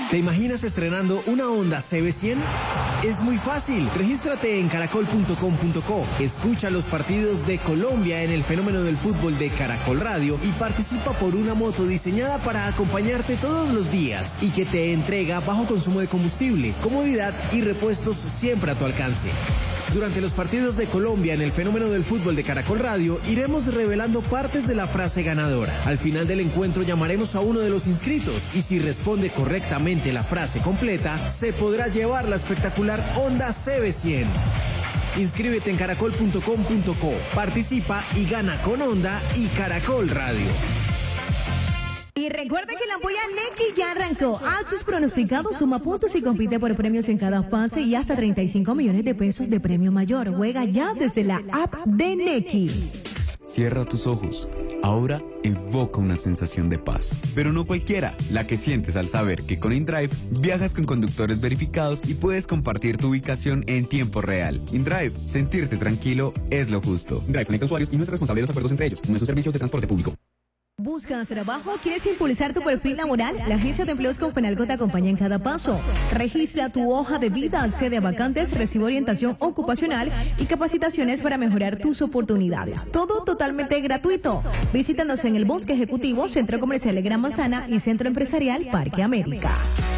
¿Te imaginas estrenando una Honda CB100? Es muy fácil. Regístrate en caracol.com.co. Escucha los partidos de Colombia en el fenómeno del fútbol de Caracol Radio y participa por una moto diseñada para acompañarte todos los días y que te entrega bajo consumo de combustible, comodidad y repuestos siempre a tu alcance. Durante los partidos de Colombia en el fenómeno del fútbol de Caracol Radio, iremos revelando partes de la frase ganadora. Al final del encuentro llamaremos a uno de los inscritos y si responde correctamente la frase completa, se podrá llevar la espectacular Honda CB100. Inscríbete en caracol.com.co, participa y gana con Honda y Caracol Radio. Y recuerda que la apoya Neki ya arrancó. Haz tus pronosticados, suma puntos y compite por premios en cada fase y hasta 35 millones de pesos de premio mayor. Juega ya desde la app de Neki. Cierra tus ojos. Ahora evoca una sensación de paz. Pero no cualquiera, la que sientes al saber que con InDrive viajas con conductores verificados y puedes compartir tu ubicación en tiempo real. InDrive, sentirte tranquilo es lo justo. InDrive conecta usuarios y no es responsable de los acuerdos entre ellos. No es un servicio de transporte público. ¿Buscas trabajo? ¿Quieres impulsar tu perfil laboral? La Agencia de Empleos Confenalco te acompaña en cada paso. Registra tu hoja de vida, accede a vacantes, recibe orientación ocupacional y capacitaciones para mejorar tus oportunidades. Todo totalmente gratuito. Visítanos en el Bosque Ejecutivo, Centro Comercial de Gran Manzana y Centro Empresarial Parque América.